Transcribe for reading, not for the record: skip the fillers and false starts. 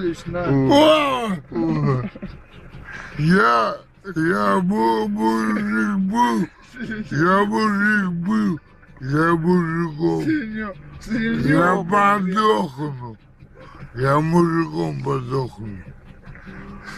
будешь, на. Я мужик был, я мужиком. Я подохну. Я мужиком подохну.